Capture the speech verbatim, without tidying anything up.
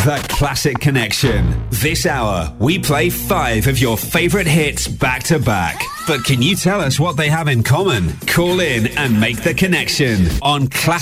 The Classic Connection. This hour, we play five of your favourite hits back to back. But can you tell us what they have in common? Call in and make the connection on Classic